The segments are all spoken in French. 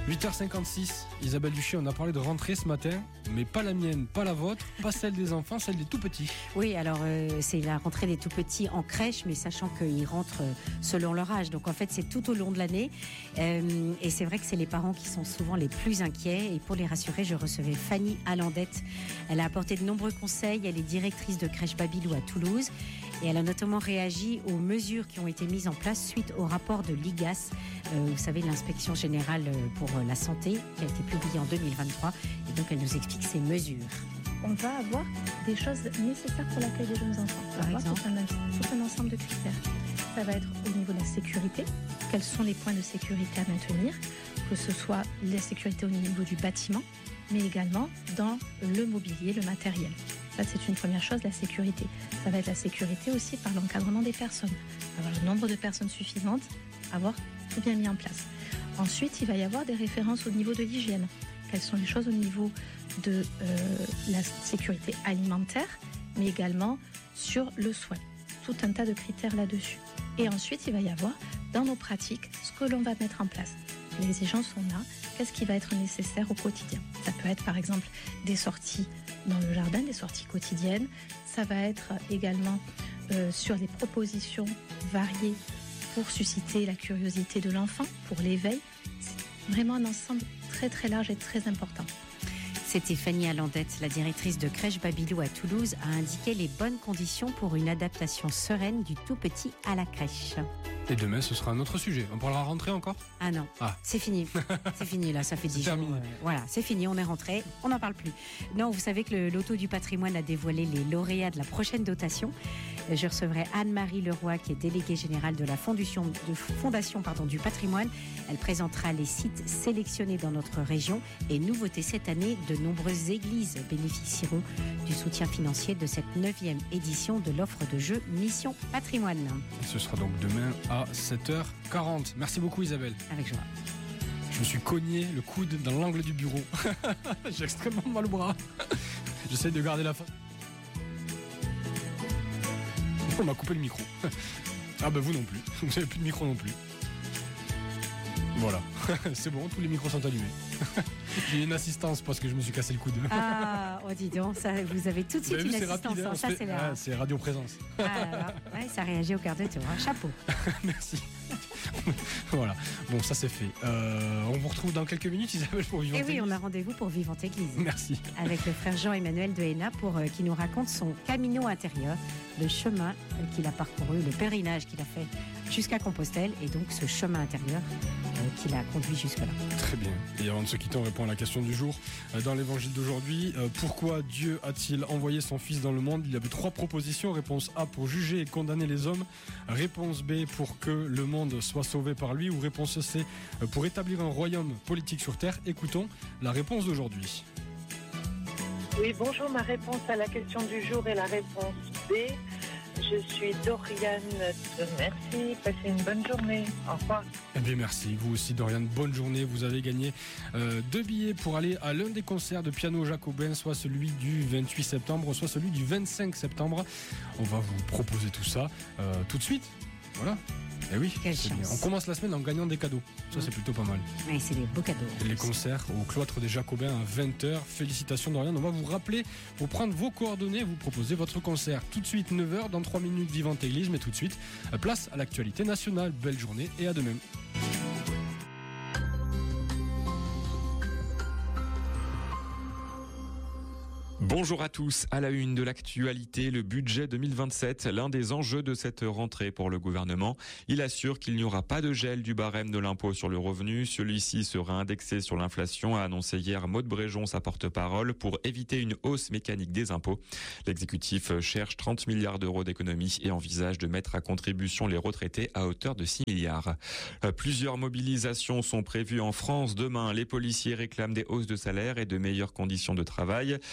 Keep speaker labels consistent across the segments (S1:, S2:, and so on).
S1: 8h56, Isabelle Duché, on a parlé de rentrée ce matin, mais pas la mienne, pas la vôtre, pas celle des enfants, celle des tout-petits.
S2: Oui, alors c'est la rentrée des tout-petits en crèche, mais sachant qu'ils rentrent selon leur âge. Donc en fait, c'est tout au long de l'année. Et c'est vrai que c'est les parents qui sont souvent les plus inquiets. Et pour les rassurer, je recevais Fanny Alandette. Elle a apporté de nombreux conseils. Elle est directrice de crèche Babylou à Toulouse. Et elle a notamment réagi aux mesures qui ont été mises en place suite au rapport de l'IGAS, vous savez, l'inspection générale pour la santé, qui a été publiée en 2023. Et donc, elle nous explique ces mesures.
S3: On va avoir des choses nécessaires pour l'accueil des jeunes enfants. On va avoir tout un ensemble de critères. Ça va être au niveau de la sécurité. Quels sont les points de sécurité à maintenir, que ce soit la sécurité au niveau du bâtiment, mais également dans le mobilier, le matériel. Ça, c'est une première chose, la sécurité. Ça va être la sécurité aussi par l'encadrement des personnes. Avoir le nombre de personnes suffisantes, avoir tout bien mis en place. Ensuite, il va y avoir des références au niveau de l'hygiène. Quelles sont les choses au niveau de la sécurité alimentaire, mais également sur le soin. Tout un tas de critères là-dessus. Et ensuite, il va y avoir, dans nos pratiques, ce que l'on va mettre en place. Les exigences sont là. Qu'est-ce qui va être nécessaire au quotidien ? Ça peut être, par exemple, des sorties dans le jardin, des sorties quotidiennes. Ça va être également sur des propositions variées pour susciter la curiosité de l'enfant, pour l'éveil. C'est vraiment un ensemble très très large et très important.
S2: C'était Fanny Alandette, la directrice de crèche Babylou à Toulouse, a indiqué les bonnes conditions pour une adaptation sereine du tout petit à la crèche.
S1: Et demain, ce sera un autre sujet. On parlera rentrée encore ?
S2: Ah non, c'est fini. C'est fini là, ça fait 10 jours. Voilà, c'est fini, on est rentré, on n'en parle plus. Non, vous savez que le Loto du patrimoine a dévoilé les lauréats de la prochaine dotation. Je recevrai Anne-Marie Leroy, qui est déléguée générale de la Fondation du patrimoine. Elle présentera les sites sélectionnés dans notre région. Et nouveauté cette année, de nombreuses églises bénéficieront du soutien financier de cette 9e édition de l'offre de jeu Mission Patrimoine.
S1: Ce sera donc demain à 7h40. Merci beaucoup Isabelle.
S2: Avec joie.
S1: Je me suis cogné le coude dans l'angle du bureau. J'ai extrêmement mal au bras. J'essaie de garder la face. On m'a coupé le micro. Ah ben vous non plus. Vous n'avez plus de micro non plus. Voilà. C'est bon, tous les micros sont allumés. J'ai une assistance parce que je me suis cassé le coude.
S2: Ah, oh dis donc, ça, vous avez tout de suite une assistance.
S1: Rapide, hein,
S2: ça,
S1: c'est radio présence.
S2: Ah, ouais, ça réagit au quart de tour. Hein. Chapeau.
S1: Merci. Voilà, bon ça c'est fait. On vous retrouve dans quelques minutes Isabelle pour Vivante Église.
S2: Et oui, on a rendez-vous pour Vivante Église.
S1: Merci.
S2: Avec le frère Jean-Emmanuel de Hénin qui nous raconte son camino intérieur, le chemin qu'il a parcouru, le pèlerinage qu'il a fait jusqu'à Compostelle et donc ce chemin intérieur qui l'a conduit jusque-là.
S1: Très bien. Et avant de se quitter, on répond à la question du jour. Dans l'évangile d'aujourd'hui, pourquoi Dieu a-t-il envoyé son Fils dans le monde ? Il y avait 3 propositions. Réponse A, pour juger et condamner les hommes. Réponse B, pour que le monde soit sauvé par lui. Ou réponse C, pour établir un royaume politique sur terre. Écoutons la réponse d'aujourd'hui.
S4: Oui, bonjour. Ma réponse à la question du jour est la réponse B. Je suis Doriane. Merci. Passez une bonne journée. Au revoir.
S1: Eh bien merci, vous aussi Doriane, bonne journée. Vous avez gagné 2 billets pour aller à l'un des concerts de piano jacobin, soit celui du 28 septembre, soit celui du 25 septembre. On va vous proposer tout ça tout de suite. Voilà. Eh oui, c'est bien. On commence la semaine en gagnant des cadeaux. Ça, c'est plutôt pas mal.
S2: Oui, c'est des beaux cadeaux.
S1: Les concerts au cloître des Jacobins à 20h. Félicitations Dorian. On va vous rappeler pour prendre vos coordonnées, vous proposer votre concert. Tout de suite 9h, dans 3 minutes Vivante Église, mais tout de suite, place à l'actualité nationale. Belle journée et à demain.
S5: Bonjour à tous. À la une de l'actualité, le budget 2027, l'un des enjeux de cette rentrée pour le gouvernement. Il assure qu'il n'y aura pas de gel du barème de l'impôt sur le revenu. Celui-ci sera indexé sur l'inflation, a annoncé hier Maude Bréjon, sa porte-parole, pour éviter une hausse mécanique des impôts. L'exécutif cherche 30 milliards d'euros d'économies et envisage de mettre à contribution les retraités à hauteur de 6 milliards. Plusieurs mobilisations sont prévues en France demain. Les policiers réclament des hausses de salaire et de meilleures conditions de travail. Les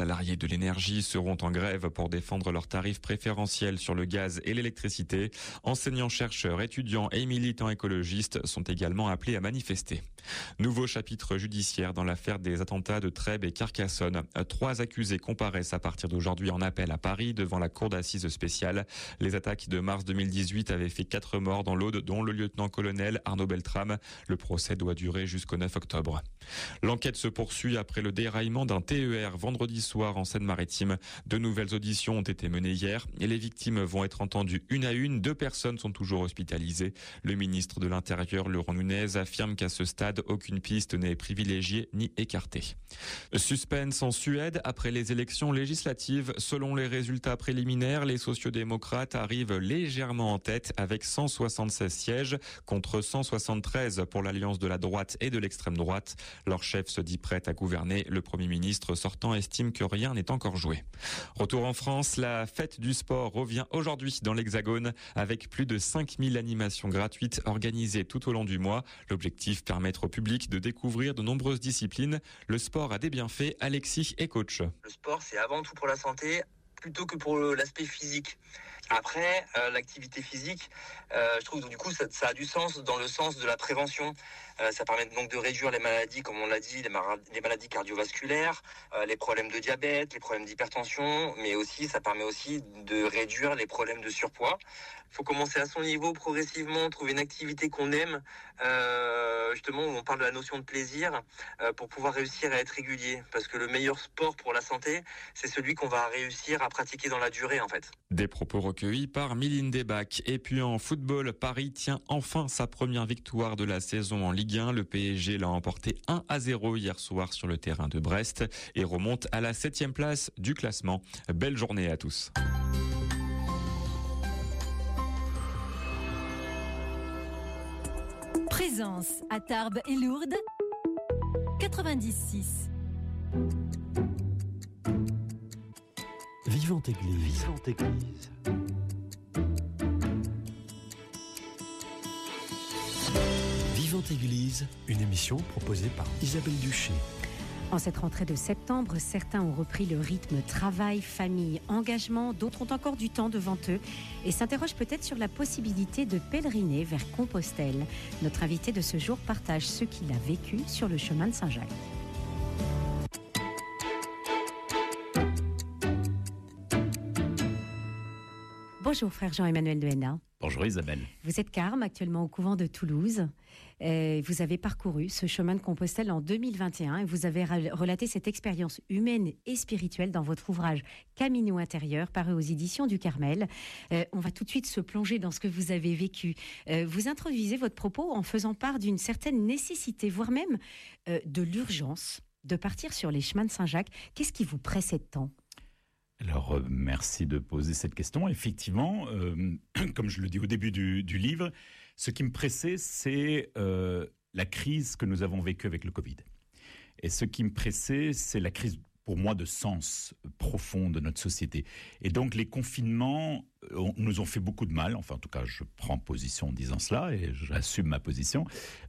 S5: salariés de l'énergie seront en grève pour défendre leurs tarifs préférentiels sur le gaz et l'électricité. Enseignants, chercheurs, étudiants et militants écologistes sont également appelés à manifester. Nouveau chapitre judiciaire dans l'affaire des attentats de Trèbes et Carcassonne. 3 accusés comparaissent à partir d'aujourd'hui en appel à Paris devant la cour d'assises spéciale. Les attaques de mars 2018 avaient fait 4 morts dans l'Aude, dont le lieutenant-colonel Arnaud Beltrame. Le procès doit durer jusqu'au 9 octobre. L'enquête se poursuit après le déraillement d'un TER vendredi soir en Seine-Maritime. 2 nouvelles auditions ont été menées hier et les victimes vont être entendues une à une. 2 personnes sont toujours hospitalisées. Le ministre de l'Intérieur, Laurent Nunez, affirme qu'à ce stade, aucune piste n'est privilégiée ni écartée. Suspense en Suède après les élections législatives. Selon les résultats préliminaires, les sociodémocrates arrivent légèrement en tête avec 176 sièges contre 173 pour l'alliance de la droite et de l'extrême droite. Leur chef se dit prêt à gouverner. Le Premier ministre sortant estime que rien n'est encore joué. Retour en France, la fête du sport revient aujourd'hui dans l'Hexagone avec plus de 5000 animations gratuites organisées tout au long du mois. L'objectif, permettre au public de découvrir de nombreuses disciplines. Le sport a des bienfaits. Alexis est coach.
S6: Le sport, c'est avant tout pour la santé plutôt que pour l'aspect physique. Après, l'activité physique, je trouve que du coup ça a du sens dans le sens de la prévention. Ça permet donc de réduire les maladies, comme on l'a dit, les maladies cardiovasculaires, les problèmes de diabète, les problèmes d'hypertension, mais aussi ça permet aussi de réduire les problèmes de surpoids. Il faut commencer à son niveau progressivement, trouver une activité qu'on aime, justement où on parle de la notion de plaisir, pour pouvoir réussir à être régulier. Parce que le meilleur sport pour la santé, c'est celui qu'on va réussir à pratiquer dans la durée en fait.
S5: Des propos recueillis par Mylène Debac. Et puis en football, Paris tient enfin sa première victoire de la saison en Ligue 1. Le PSG l'a emporté 1-0 hier soir sur le terrain de Brest et remonte à la 7e place du classement. Belle journée à tous.
S7: Présence à Tarbes et Lourdes 96.
S8: Vivante Église. Vivante Église. Vivante Église, une émission proposée par Isabelle Duché.
S2: En cette rentrée de septembre, certains ont repris le rythme travail, famille, engagement, d'autres ont encore du temps devant eux et s'interrogent peut-être sur la possibilité de pèleriner vers Compostelle. Notre invité de ce jour partage ce qu'il a vécu sur le chemin de Saint-Jacques. Bonjour frère Jean-Emmanuel de Henna.
S9: Bonjour Isabelle.
S2: Vous êtes carme actuellement au couvent de Toulouse. Vous avez parcouru ce chemin de Compostelle en 2021 et vous avez relaté cette expérience humaine et spirituelle dans votre ouvrage Camino intérieur, paru aux éditions du Carmel. On va tout de suite se plonger dans ce que vous avez vécu. Vous introduisez votre propos en faisant part d'une certaine nécessité, voire même de l'urgence de partir sur les chemins de Saint-Jacques. Qu'est-ce qui vous précède tant ?
S9: Alors, merci de poser cette question. Effectivement, comme je le dis au début du livre, ce qui me pressait, c'est la crise que nous avons vécue avec le Covid. Et ce qui me pressait, c'est la crise, pour moi, de sens profond de notre société. Et donc, les confinements nous ont fait beaucoup de mal. Enfin, en tout cas, je prends position en disant cela et j'assume ma position.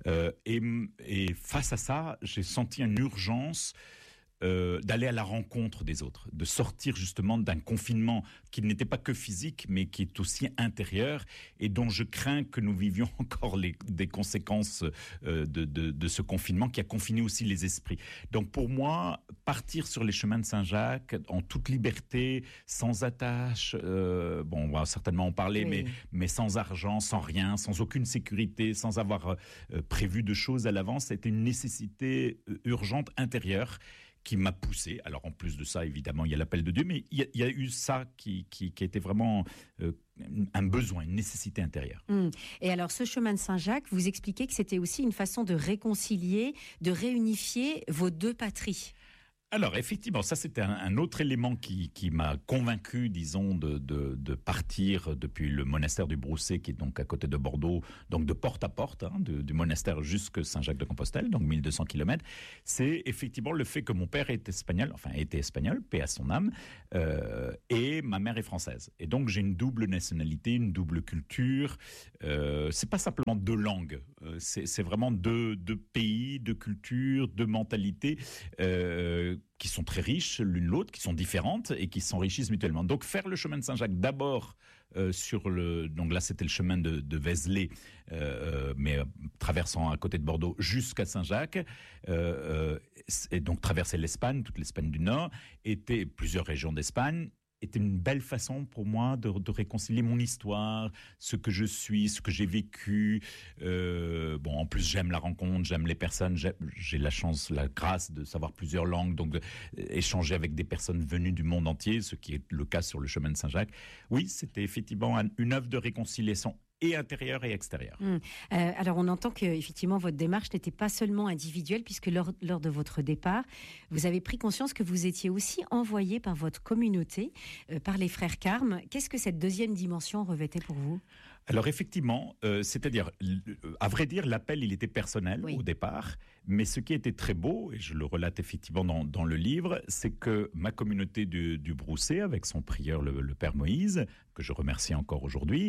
S9: Et face à ça, j'ai senti une urgence d'aller à la rencontre des autres, de sortir justement d'un confinement qui n'était pas que physique, mais qui est aussi intérieur et dont je crains que nous vivions encore des conséquences de ce confinement qui a confiné aussi les esprits. Donc pour moi, partir sur les chemins de Saint-Jacques en toute liberté, sans attache, on va certainement en parler, oui. mais sans argent, sans rien, sans aucune sécurité, sans avoir prévu de choses à l'avance, c'était une nécessité urgente intérieure qui m'a poussé. Alors en plus de ça, évidemment, il y a l'appel de Dieu, mais il y a eu ça qui était vraiment un besoin, une nécessité intérieure.
S2: Et alors ce chemin de Saint-Jacques, vous expliquez que c'était aussi une façon de réconcilier, de réunifier vos deux patries.
S9: Alors effectivement, ça c'était un autre élément qui m'a convaincu, disons, de partir depuis le monastère du Brousset, qui est donc à côté de Bordeaux, donc de porte à porte, du monastère jusque Saint-Jacques-de-Compostelle, donc 1200 km. C'est effectivement le fait que mon père était espagnol, paix à son âme, et ma mère est française. Et donc j'ai une double nationalité, une double culture. C'est pas simplement deux langues, c'est vraiment deux pays, deux cultures, deux mentalités qui sont très riches l'une l'autre, qui sont différentes et qui s'enrichissent mutuellement. Donc faire le chemin de Saint-Jacques d'abord donc là c'était le chemin de Vézelay, mais traversant à côté de Bordeaux jusqu'à Saint-Jacques, et donc traverser l'Espagne, toute l'Espagne du Nord, plusieurs régions d'Espagne. Était une belle façon pour moi de réconcilier mon histoire, ce que je suis, ce que j'ai vécu. En plus, j'aime la rencontre, j'aime les personnes. J'ai la chance, la grâce de savoir plusieurs langues, donc d'échanger avec des personnes venues du monde entier, ce qui est le cas sur le chemin de Saint-Jacques. Oui, c'était effectivement une œuvre de réconciliation et intérieur et extérieur.
S2: Alors on entend que effectivement votre démarche n'était pas seulement individuelle, puisque lors de votre départ, vous avez pris conscience que vous étiez aussi envoyé par votre communauté, par les frères Carmes. Qu'est-ce que cette deuxième dimension revêtait pour vous ?
S9: Alors effectivement, c'est-à-dire, à vrai dire, l'appel, il était personnel au départ, mais ce qui était très beau, et je le relate effectivement dans le livre, c'est que ma communauté du Broussais, avec son prieur, le Père Moïse, que je remercie encore aujourd'hui,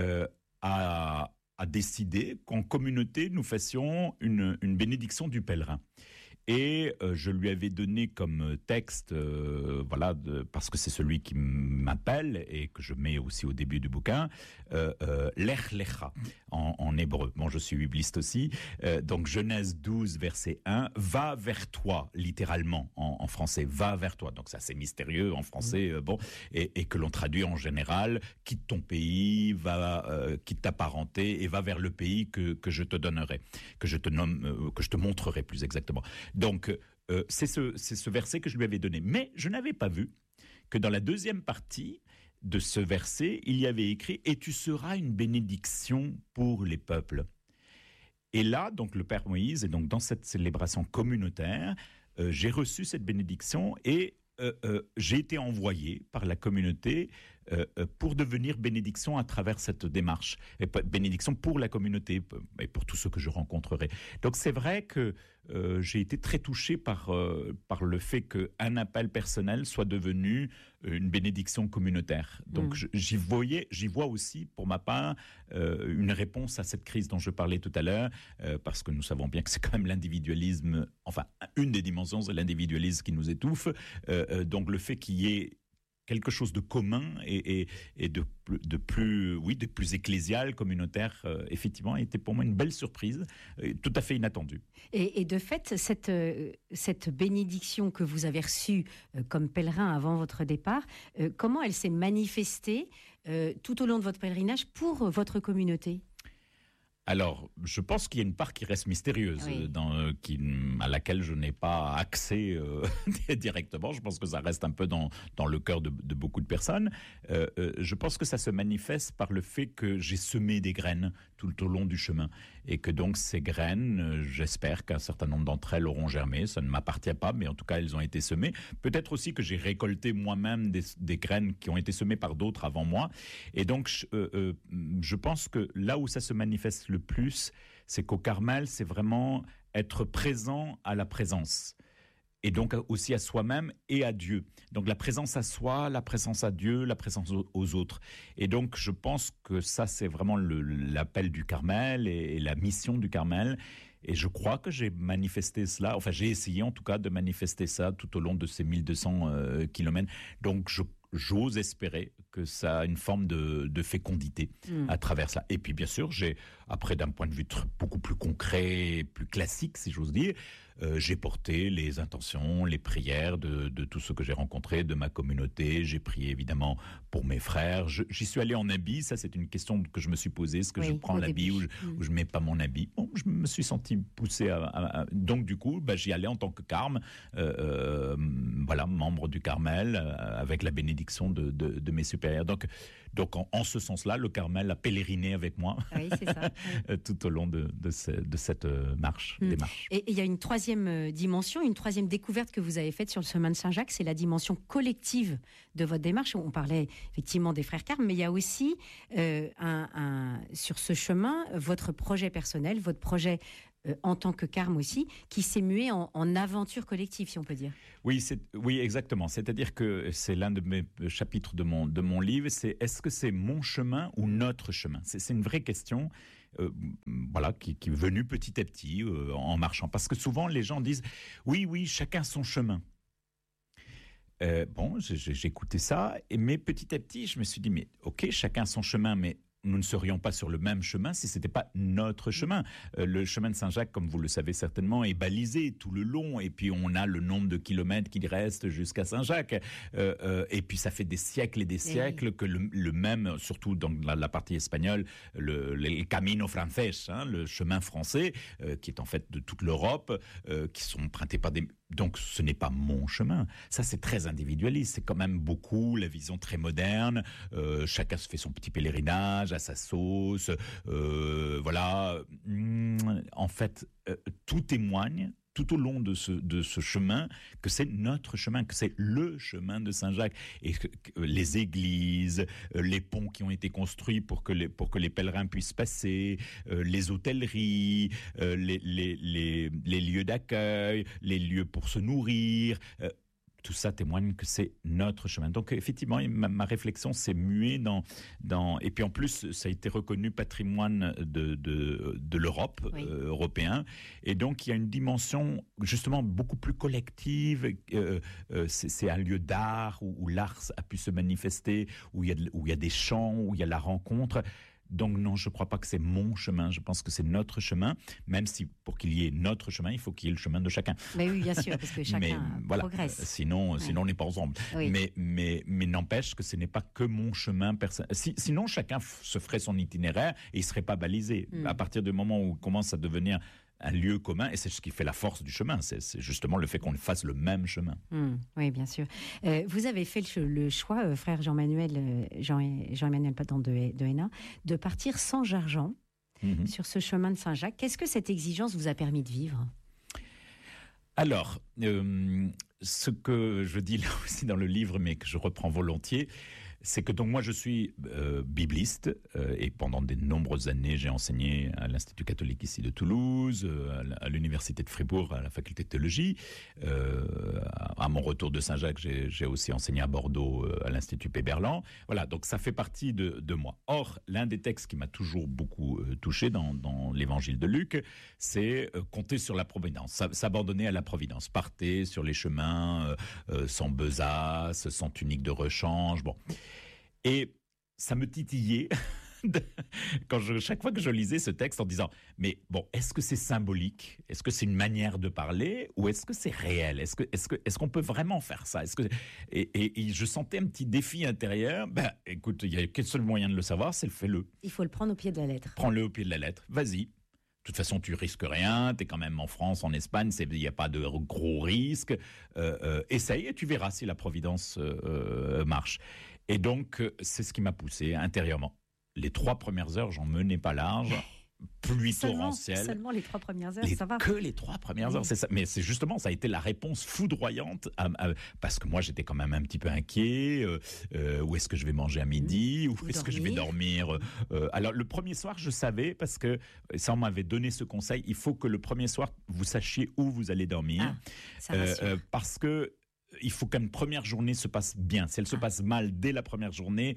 S9: a décidé qu'en communauté, nous fassions une bénédiction du pèlerin. Et je lui avais donné comme texte, parce que c'est celui qui m'appelle et que je mets aussi au début du bouquin, Lech Lecha en hébreu. Bon, je suis bibliste aussi. Donc Genèse 12, verset 1, va vers toi, littéralement en français, va vers toi. Donc ça c'est mystérieux en français, et que l'on traduit en général, quitte ton pays, quitte ta parenté et va vers le pays que je te donnerai, que je te montrerai plus exactement. Donc, c'est ce verset que je lui avais donné. Mais je n'avais pas vu que dans la deuxième partie de ce verset, il y avait écrit « Et tu seras une bénédiction pour les peuples ». Et là, donc le Père Moïse, et donc dans cette célébration communautaire, j'ai reçu cette bénédiction et j'ai été envoyé par la communauté pour devenir bénédiction à travers cette démarche. Et bénédiction pour la communauté et pour tous ceux que je rencontrerai. Donc c'est vrai que j'ai été très touché par le fait qu'un appel personnel soit devenu une bénédiction communautaire. Donc j'y vois aussi, pour ma part, une réponse à cette crise dont je parlais tout à l'heure, parce que nous savons bien que c'est quand même l'individualisme, enfin une des dimensions, c'est l'individualisme qui nous étouffe. Donc le fait qu'il y ait quelque chose de commun et de plus ecclésial, communautaire, effectivement, a été pour moi une belle surprise, tout à fait inattendue.
S2: Et de fait, cette bénédiction que vous avez reçue comme pèlerin avant votre départ, comment elle s'est manifestée tout au long de votre pèlerinage pour votre communauté ?
S9: Alors, je pense qu'il y a une part qui reste mystérieuse, à laquelle je n'ai pas accès directement. Je pense que ça reste un peu dans le cœur de beaucoup de personnes. Je pense que ça se manifeste par le fait que j'ai semé des graines tout au long du chemin. Et que donc ces graines, j'espère qu'un certain nombre d'entre elles auront germé. Ça ne m'appartient pas, mais en tout cas, elles ont été semées. Peut-être aussi que j'ai récolté moi-même des graines qui ont été semées par d'autres avant moi. Et donc, je pense que là où ça se manifeste le plus, c'est qu'au Carmel, c'est vraiment être présent à la présence. Et donc aussi à soi-même et à Dieu. Donc la présence à soi, la présence à Dieu, la présence aux autres. Et donc je pense que ça c'est vraiment l'appel du Carmel et la mission du Carmel. Et je crois que j'ai manifesté cela, enfin j'ai essayé en tout cas de manifester ça tout au long de ces 1200 kilomètres. Donc j'ose espérer que ça a une forme de fécondité à travers ça. Et puis bien sûr, après d'un point de vue beaucoup plus concret, plus classique si j'ose dire, j'ai porté les intentions, les prières de tous ceux que j'ai rencontrés, de ma communauté. J'ai prié évidemment pour mes frères. J'y suis allé en habit, ça c'est une question que je me suis posée. Est-ce que je prends l'habit ou je mets pas mon habit? Bon, je me suis senti poussé donc du coup, j'y allais en tant que carme, membre du Carmel, avec la bénédiction de mes supérieurs. Donc en ce sens-là, le Carmel a pèleriné avec moi tout au long de cette démarche.
S2: Et il y a une troisième dimension, une troisième découverte que vous avez faite sur le chemin de Saint-Jacques, c'est la dimension collective de votre démarche. On parlait effectivement des frères Carmes, mais il y a aussi sur ce chemin, votre projet personnel, votre projet en tant que Carme aussi, qui s'est mué en aventure collective, si on peut dire.
S9: Oui, exactement. C'est-à-dire que c'est l'un de mes chapitres de mon livre, c'est est-ce que c'est mon chemin ou notre chemin ? C'est une vraie question qui est venue petit à petit en marchant. Parce que souvent, les gens disent, oui, chacun son chemin. J'ai écouté ça, mais petit à petit, je me suis dit, mais ok, chacun son chemin, mais nous ne serions pas sur le même chemin si ce n'était pas notre chemin. Le chemin de Saint-Jacques, comme vous le savez certainement, est balisé tout le long, et puis on a le nombre de kilomètres qui restent jusqu'à Saint-Jacques. Et puis ça fait des siècles et des siècles que le même, surtout dans la partie espagnole, le Camino Francés, le chemin français, qui est en fait de toute l'Europe, qui sont empruntés par des... Donc ce n'est pas mon chemin. Ça, c'est très individualiste. C'est quand même beaucoup la vision très moderne. Chacun se fait son petit pèlerinage à sa sauce. Voilà. En fait, tout témoigne tout au long de ce chemin que c'est notre chemin, que c'est le chemin de Saint-Jacques. Et que les églises, les ponts qui ont été construits pour que les pèlerins puissent passer, les hôtelleries, les lieux d'accueil, les lieux pour se nourrir... tout ça témoigne que c'est notre chemin. Donc effectivement, ma réflexion s'est muée dans... Et puis en plus, ça a été reconnu patrimoine de l'Europe, oui. Européen. Et donc il y a une dimension justement beaucoup plus collective. C'est un lieu d'art où l'art a pu se manifester, où il y a des chants, où il y a la rencontre. Donc non, je ne crois pas que c'est mon chemin, je pense que c'est notre chemin, même si pour qu'il y ait notre chemin, il faut qu'il y ait le chemin de chacun.
S2: Mais oui, bien sûr, parce que chacun progresse.
S9: Sinon, on n'est pas ensemble. Oui. Mais n'empêche que ce n'est pas que mon chemin personnel. Sinon, chacun se ferait son itinéraire et il ne serait pas balisé. À partir du moment où il commence à devenir un lieu commun, et c'est ce qui fait la force du chemin, c'est justement le fait qu'on fasse le même chemin.
S2: Oui, bien sûr. Vous avez fait le choix, frère Jean-Emmanuel de Hénin, de partir sans Jargeant sur ce chemin de Saint-Jacques. Qu'est-ce que cette exigence vous a permis de vivre ?
S9: Alors, ce que je dis là aussi dans le livre, mais que je reprends volontiers, c'est que donc moi je suis bibliste et pendant de nombreuses années j'ai enseigné à l'Institut catholique ici de Toulouse, à l'Université de Fribourg, à la faculté de théologie. À mon retour de Saint-Jacques, j'ai aussi enseigné à Bordeaux à l'Institut Péberlan. Voilà, donc ça fait partie de moi. Or, l'un des textes qui m'a toujours beaucoup touché dans l'évangile de Luc, c'est compter sur la providence, s'abandonner à la providence. Partez sur les chemins sans besace, sans tunique de rechange, bon. Et ça me titillait chaque fois que je lisais ce texte en disant « Mais bon, est-ce que c'est symbolique ? Est-ce que c'est une manière de parler ? Ou est-ce que c'est réel ? Est-ce qu'on peut vraiment faire ça ? Et je sentais un petit défi intérieur. Ben, écoute, il n'y a qu'un seul moyen de le savoir, c'est fais-le.
S2: Il faut le prendre au pied de la lettre.
S9: Prends-le au pied de la lettre. Vas-y. De toute façon, tu risques rien. Tu es quand même en France, en Espagne. Il n'y a pas de gros risques. Essaye et tu verras si la providence marche. Et donc, c'est ce qui m'a poussé intérieurement. Les 3 premières heures, j'en menais pas large. Pluie torrentielle.
S2: Seulement les 3 premières heures, ça va.
S9: Que les 3 premières heures, c'est ça. Mais c'est justement, ça a été la réponse foudroyante parce que moi, j'étais quand même un petit peu inquiet. Où est-ce que je vais manger à midi ? Où est-ce que je vais dormir ? Alors, le premier soir, je savais parce que ça, on m'avait donné ce conseil. Il faut que le premier soir, vous sachiez où vous allez dormir. Parce que il faut qu'une première journée se passe bien. Si elle se passe mal dès la première journée,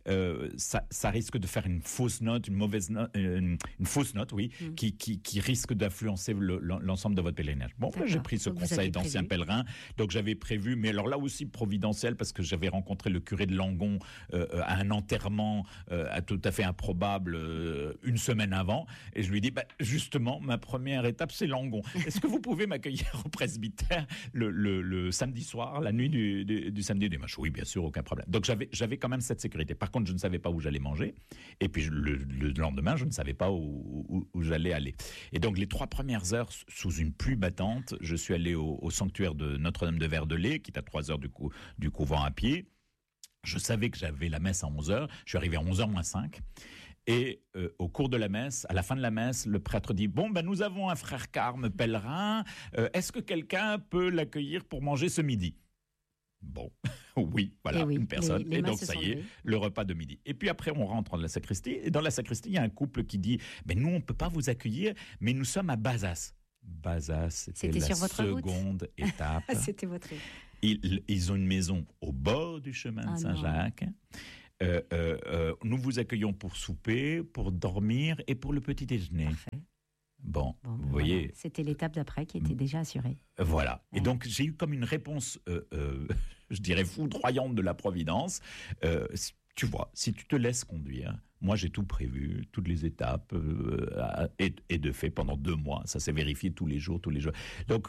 S9: ça risque de faire une fausse note, une fausse note, oui, qui risque d'influencer l'ensemble de votre pèlerinage. Bon, j'ai pris ce conseil d'ancien pèlerin, donc j'avais prévu, mais alors là aussi providentiel, parce que j'avais rencontré le curé de Langon à un enterrement tout à fait improbable une semaine avant, et je lui dis, justement, ma première étape, c'est Langon. Est-ce que vous pouvez m'accueillir au presbytère le samedi soir, la nuit du samedi et du dimanche? Oui, bien sûr, aucun problème. Donc j'avais quand même cette sécurité. Par contre, je ne savais pas où j'allais manger. Et puis le lendemain, je ne savais pas où j'allais aller. Et donc les 3 premières heures, sous une pluie battante, je suis allé au sanctuaire de Notre-Dame de Verdelais, qui est à 3 heures du couvent à pied. Je savais que j'avais la messe à 11h. Je suis arrivé à 11h moins 5. Et au cours de la messe, à la fin de la messe, le prêtre dit « Bon, nous avons un frère Carme pèlerin. Est-ce que quelqu'un peut l'accueillir pour manger ce midi ?» Bon, oui, voilà, une personne. Et donc, ça y est, le repas de midi. Et puis après, on rentre dans la sacristie. Et dans la sacristie, il y a un couple qui dit « Nous, on ne peut pas vous accueillir, mais nous sommes à Bazas. » Bazas, c'était la seconde étape.
S2: C'était votre route.
S9: Ils ont une maison au bord du chemin de Saint-Jacques. Nous vous accueillons pour souper, pour dormir et pour le petit déjeuner.
S2: Parfait.
S9: Bon, vous voyez.
S2: Voilà. C'était l'étape d'après qui était déjà assurée.
S9: Voilà. Ouais. Et donc, j'ai eu comme une réponse, je dirais, foudroyante de la Providence. Tu vois, si tu te laisses conduire, moi j'ai tout prévu, toutes les étapes, et de fait pendant 2 mois, ça s'est vérifié tous les jours. Donc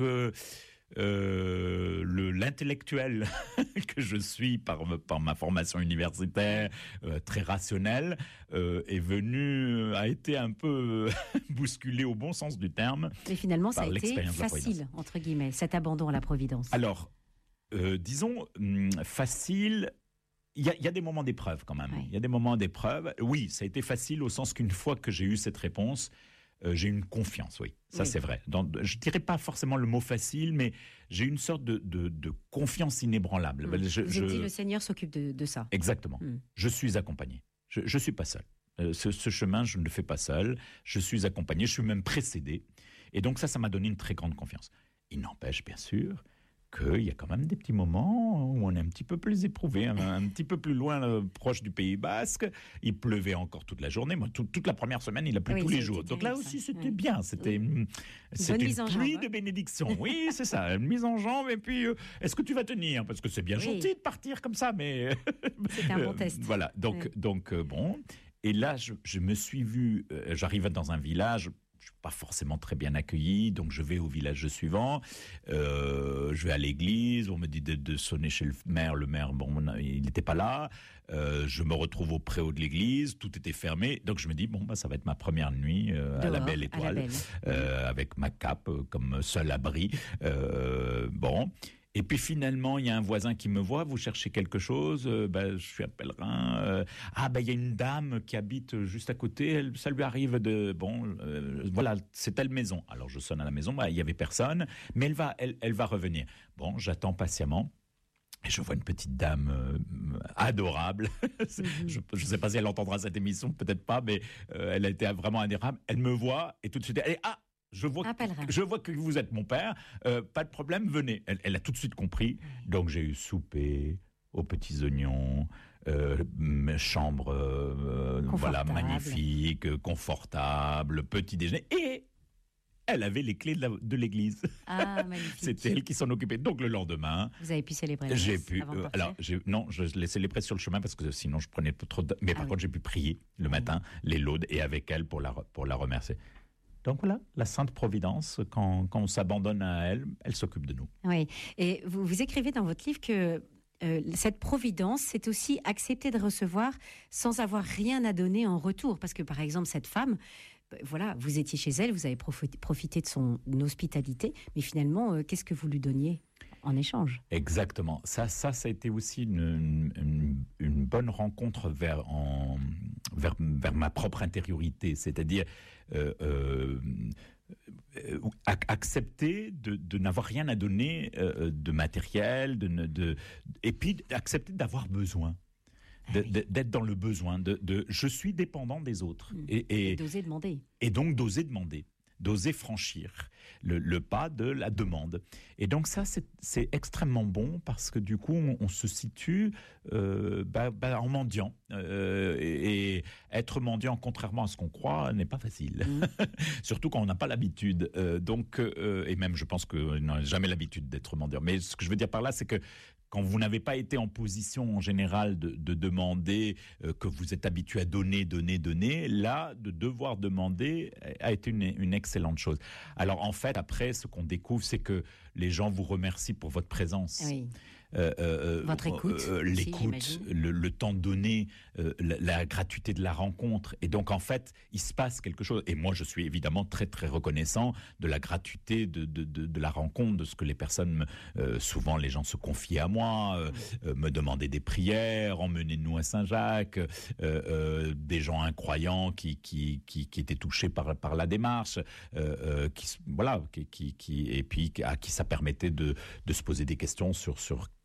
S9: l'intellectuel que je suis par ma formation universitaire, très rationnelle, a été un peu bousculé au bon sens du terme.
S2: Mais finalement, ça a été facile, entre guillemets, cet abandon à la Providence.
S9: Alors, disons, facile... Il y a des moments d'épreuve quand même. Il y a des moments d'épreuve. Oui, ça a été facile au sens qu'une fois que j'ai eu cette réponse, j'ai une confiance, oui. Ça, c'est vrai. Je ne dirais pas forcément le mot facile, mais j'ai une sorte de confiance inébranlable.
S2: Vous dit le Seigneur s'occupe de ça.
S9: Exactement. Je suis accompagné. Je ne suis pas seul. Ce chemin, je ne le fais pas seul. Je suis accompagné, je suis même précédé. Et donc ça m'a donné une très grande confiance. Il n'empêche, bien sûr, qu'il y a quand même des petits moments où on est un petit peu plus éprouvé, un petit peu plus loin, proche du Pays Basque. Il pleuvait encore toute la journée. Moi, toute la première semaine, il a plu tous les jours. Donc là aussi, c'était bien. C'était une pluie de bénédiction. Oui, c'est ça, une mise en jambe. Et puis, est-ce que tu vas tenir ? Parce que c'est bien gentil de partir comme ça, mais...
S2: C'était un bon test.
S9: Voilà, donc bon. Et là, je me suis vu... j'arrive dans un village... Je ne suis pas forcément très bien accueilli, donc je vais au village suivant, je vais à l'église, on me dit de sonner chez le maire, bon, il n'était pas là, je me retrouve au préau de l'église, tout était fermé, donc je me dis, ça va être ma première nuit à la Belle Étoile, avec ma cape comme seul abri, bon... Et puis finalement, il y a un voisin qui me voit, vous cherchez quelque chose, je suis un pèlerin. Il y a une dame qui habite juste à côté, ça lui arrive voilà, c'est telle maison. Alors je sonne à la maison, il n'y avait personne, mais elle va revenir. Bon, j'attends patiemment. Et je vois une petite dame adorable. Je ne sais pas si elle entendra cette émission, peut-être pas, mais elle a été vraiment adorable. Elle me voit et tout de suite, elle est je vois que vous êtes mon père, pas de problème, venez. Elle a tout de suite compris. Donc j'ai eu souper aux petits oignons, chambre voilà, magnifique, confortable, petit déjeuner. Et elle avait les clés de l'église.
S2: Ah, magnifique.
S9: C'était elle qui s'en occupait. Donc le lendemain...
S2: Vous avez pu célébrer
S9: je l'ai célébré sur le chemin parce que sinon je prenais trop de... Mais par contre, j'ai pu prier le matin, les laudes, et avec elle pour la remercier. Donc voilà, la Sainte Providence, quand on s'abandonne à elle, elle s'occupe de nous.
S2: Oui, et vous écrivez dans votre livre que cette providence, c'est aussi accepter de recevoir sans avoir rien à donner en retour. Parce que par exemple, cette femme, voilà, vous étiez chez elle, vous avez profité de son hospitalité, mais finalement, qu'est-ce que vous lui donniez en échange?
S9: Exactement. Ça a été aussi une bonne rencontre vers ma propre intériorité, c'est-à-dire accepter de n'avoir rien à donner de matériel, et puis accepter d'avoir besoin. D'être dans le besoin, je suis dépendant des autres.
S2: Et d'oser demander.
S9: Et donc d'oser demander, d'oser franchir le pas de la demande. Et donc ça, c'est extrêmement bon parce que du coup, on se situe en mendiant. Et être mendiant, contrairement à ce qu'on croit, n'est pas facile. Surtout quand on n'a pas l'habitude. Et même, je pense qu'on n'a jamais l'habitude d'être mendiant. Mais ce que je veux dire par là, c'est que quand vous n'avez pas été en position en général de demander, que vous êtes habitué à donner, là, de devoir demander a été une excellente chose. Alors en fait, après, ce qu'on découvre, c'est que les gens vous remercient pour votre présence.
S2: Oui. Votre écoute,
S9: l'écoute, le temps donné, la gratuité de la rencontre. Et donc, en fait, il se passe quelque chose. Et moi, je suis évidemment très, très reconnaissant de la gratuité de la rencontre, de ce que les personnes, souvent, les gens se confiaient à moi, me demandaient des prières, emmenez-nous à Saint-Jacques, des gens incroyants qui étaient touchés par la démarche, et puis à qui ça permettait de se poser des questions sur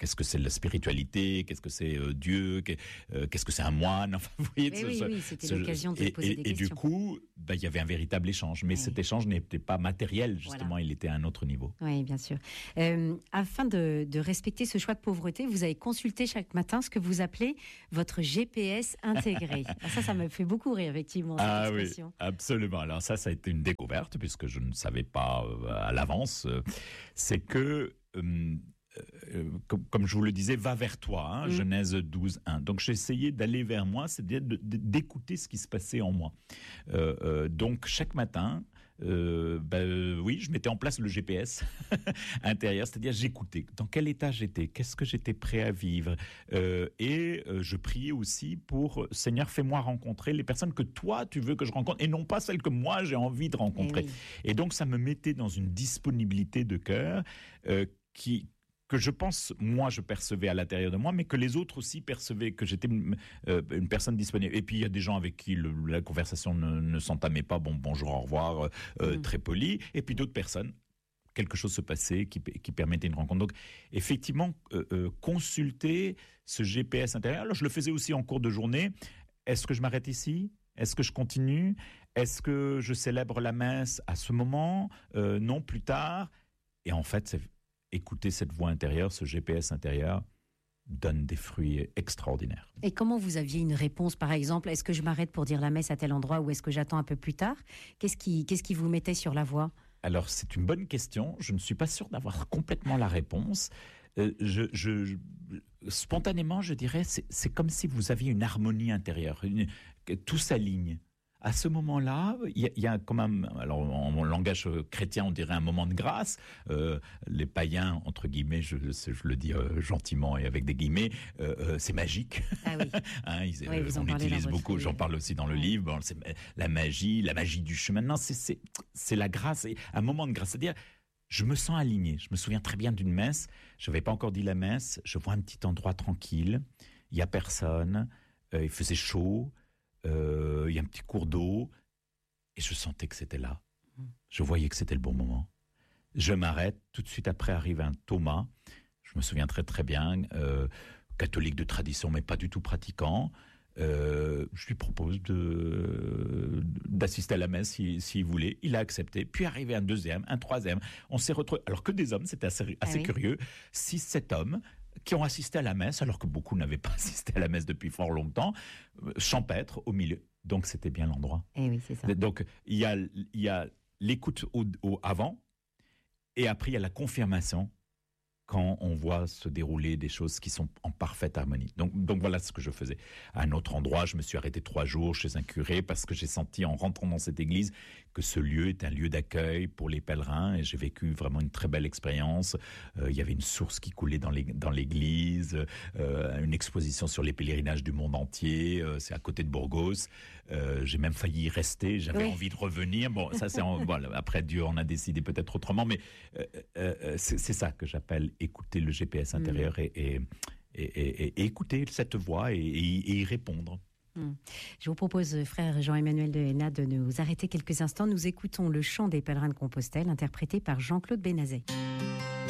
S9: qu'est-ce que c'est la spiritualité, qu'est-ce que c'est Dieu, qu'est-ce que c'est un moine. Enfin, vous voyez,
S2: oui, c'était l'occasion de poser des questions.
S9: Et du coup, il y avait un véritable échange. Mais cet échange n'était pas matériel, justement, il était à un autre niveau.
S2: Oui, bien sûr. Afin de respecter ce choix de pauvreté, vous avez consulté chaque matin ce que vous appelez votre GPS intégré. Ça me fait beaucoup rire, effectivement, cette expression.
S9: Oui, absolument. Alors ça a été une découverte, puisque je ne savais pas à l'avance. C'est que... comme je vous le disais, va vers toi, Genèse 12, 1. Donc j'ai essayé d'aller vers moi, c'est-à-dire d'écouter ce qui se passait en moi. Donc chaque matin, je mettais en place le GPS intérieur, c'est-à-dire j'écoutais dans quel état j'étais, qu'est-ce que j'étais prêt à vivre, et je priais aussi pour Seigneur, fais-moi rencontrer les personnes que toi tu veux que je rencontre et non pas celles que moi j'ai envie de rencontrer. Et donc ça me mettait dans une disponibilité de cœur que je pense, moi, je percevais à l'intérieur de moi, mais que les autres aussi percevaient, que j'étais une personne disponible. Et puis, il y a des gens avec qui la conversation ne s'entamait pas, bonjour, au revoir, très poli. Et puis d'autres personnes, quelque chose se passait qui permettait une rencontre. Donc, effectivement, consulter ce GPS intérieur. Alors, je le faisais aussi en cours de journée. Est-ce que je m'arrête ici ? Est-ce que je continue ? Est-ce que je célèbre la messe à ce moment ? Non, plus tard. Et en fait, écouter cette voix intérieure, ce GPS intérieur, donne des fruits extraordinaires.
S2: Et comment vous aviez une réponse, par exemple ? Est-ce que je m'arrête pour dire la messe à tel endroit ou est-ce que j'attends un peu plus tard ? Qu'est-ce qui vous mettait sur la voie ?
S9: Alors, c'est une bonne question. Je ne suis pas sûr d'avoir complètement la réponse. Spontanément, je dirais, c'est comme si vous aviez une harmonie intérieure. Tout s'aligne. À ce moment-là, il y a quand même, alors en langage chrétien, on dirait un moment de grâce. Les païens, entre guillemets, je le dis gentiment et avec des guillemets, c'est magique.
S2: Ah oui.
S9: On utilise beaucoup, j'en parle aussi dans le livre, c'est la magie du chemin. Non, c'est la grâce, un moment de grâce. C'est-à-dire, je me sens aligné. Je me souviens très bien d'une messe. Je n'avais pas encore dit la messe. Je vois un petit endroit tranquille. Il n'y a personne. Il faisait chaud. Il y a un petit cours d'eau et je sentais que c'était là. Je voyais que c'était le bon moment. Je m'arrête. Tout de suite après arrive un Thomas. Je me souviens très très bien, catholique de tradition mais pas du tout pratiquant. Je lui propose d'assister à la messe s'il voulait. Il a accepté. Puis arrivé un deuxième, un troisième. On s'est retrouvés. Alors que des hommes, c'était assez curieux. 6-7 hommes qui ont assisté à la messe, alors que beaucoup n'avaient pas assisté à la messe depuis fort longtemps, champêtre au milieu. Donc c'était bien l'endroit.
S2: Et oui, c'est ça.
S9: Donc il y a l'écoute au avant, et après il y a la confirmation quand on voit se dérouler des choses qui sont en parfaite harmonie. Donc voilà ce que je faisais. À un autre endroit, je me suis arrêté 3 jours chez un curé parce que j'ai senti en rentrant dans cette église que ce lieu est un lieu d'accueil pour les pèlerins et j'ai vécu vraiment une très belle expérience. Il y avait une source qui coulait dans l'église, une exposition sur les pèlerinages du monde entier, c'est à côté de Burgos. J'ai même failli y rester, j'avais envie de revenir. Bon, ça c'est après Dieu en a décidé peut-être autrement, mais c'est ça que j'appelle écouter le GPS intérieur et écouter cette voix et y répondre.
S2: Je vous propose, frère Jean-Emmanuel de Héna, de nous arrêter quelques instants. Nous écoutons le chant des pèlerins de Compostelle, interprété par Jean-Claude Bénazet.